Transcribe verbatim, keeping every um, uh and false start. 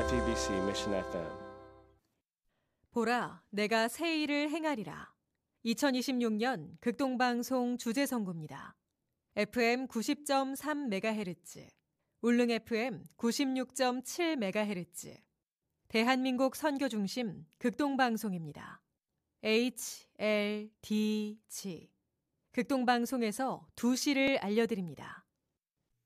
티비씨 Mission 에프엠. 보라, 내가 새 일을 행하리라. 이천이십육 년 극동방송 주제선구입니다. 에프엠 구십 점 삼 메가헤르츠, 울릉 에프엠 구십육 점 칠 메가헤르츠, 대한민국 선교중심 극동방송입니다. 에이치 엘 디 지, 극동방송에서 두 시를 알려드립니다.